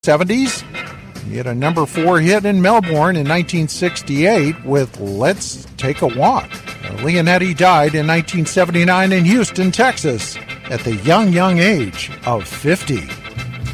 70s. He had a number 4 hit in Melbourne in 1968 with Let's Take a Walk. Leonetti died in 1979 in Houston, Texas, at the young age of 50.